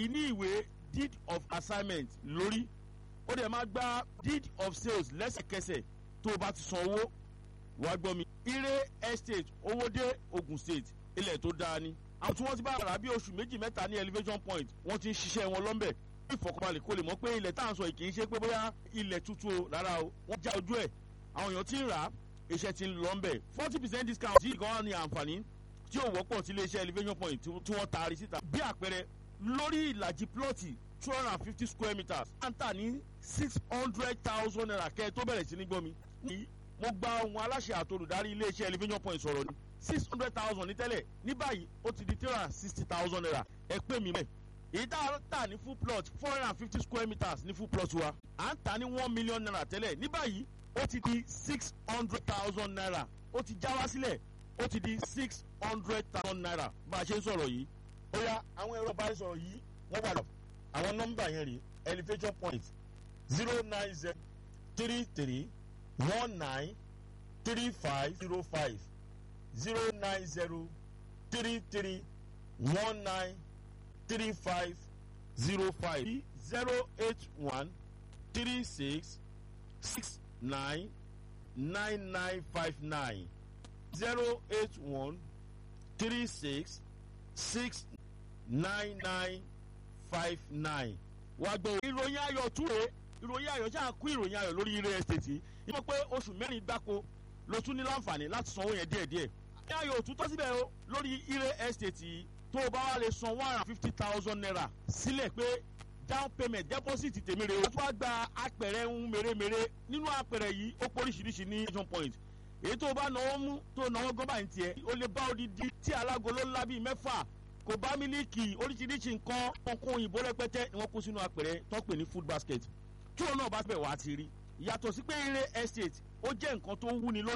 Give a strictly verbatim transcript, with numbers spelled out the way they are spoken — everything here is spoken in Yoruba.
ti ní ìwé deed of assignment lórí ó dẹ̀ máa gba deed of sales lẹ́sẹ̀kẹsẹ̀ tó o bá ti san owó wàá gbọ́ mi. Ire estate Owódé Ogun State ilẹ̀ tó dáa ni àwọn tí wọ́n ti bá rà bí oṣù méjì mẹ́ta ní elevation point wọ́n ti ń ṣiṣẹ́ wọn lọ́nbẹ̀ ìfọ̀kànbalẹ̀ kó lè mọ̀ pé ilẹ̀ tá à ń sọ yìí kì í ṣe pé bóyá ilẹ̀ tuntun o rárá o wọ́n já ojú ẹ̀ àwọn èèyàn ti ń rà á iṣẹ́ ti ń lọ ńbẹ̀ forty percent discount yìí gan-an ni àǹfààní tí ò wọ́pọ̀ sí iléeṣẹ́ elevation point tí wọ́n taari síta bí àpẹẹrẹ lórí ìlàjì plọ́ọ̀tì two hundred and fifty square meters à ń tà ní six hundred thousand naira kẹ́ ẹ tó bẹ̀rẹ̀ sí ní gbọ́ mi ní mo gba ohun aláṣẹ àtolùdarí iléeṣẹ́ elevation point sọ̀rọ̀ ni six hundred thousand ní tẹ́lẹ̀ ní báyìí ó ti di three hundred and sixty thousand naira ẹ pè mí mẹ́ èyí tá a tà ní full plot four hundred and fifty square meters ní full plot wa à ń tà ní one million naira tẹ́lẹ̀ ní báyìí ó ti di six hundred thousand naira ó ti já wá sílẹ̀ ó ti di six hundred thousand naira bá a ṣe ń sọ̀rọ̀ yìí ó yá àwọn ẹ̀rọ bá ń sọ̀rọ̀ yìí wọ́n wà lọ àwọn nọ́mbà yẹn rí elevation point zero nine zero three three one nine three five zero five zero nine zero three three one nine three five zero five zero eight one three six six nine nine nine five nine zero eight one three six six nine nine five nine. wàá gbọ́ ìròyìn ayọ̀ túre ìròyìn ayọ̀ ṣáà kú ìròyìn ayọ̀ lórí Ire Estate yìí ìmọ̀ pé oṣù mẹ́rin gbáko ló tún ní láǹfààní láti sanwó yẹn díẹ̀díẹ̀. ní ayọ̀ òtún tọ́ síbẹ̀ o lórí Ire Estate yìí tó o bá wá lè san one hundred and fifty thousand naira sílẹ̀ pé down payment deposit tèmi rè o. wọ́n tún wá gba apẹ̀rẹ̀ ń mèremère nínú apẹ̀rẹ̀ yìí ó poríṣiríṣi ní Vision Point èyí tó o bá náwó mú tó o náwó gọ́bà ní tiẹ̀ o lè bá odidi tí alágolo ńlá bíi mẹ́fà kò bá mílíkì oríṣiríṣi nǹkan ọkọ̀ òyìnbó rẹpẹtẹ ni wọ́n kó sínú apẹ̀rẹ̀ tó pè ní food basket tí òun náà bá bẹ̀ wá ti rí. yàtọ̀ sí pé Ire Estate ó jẹ́ nǹkan tó wúni lórí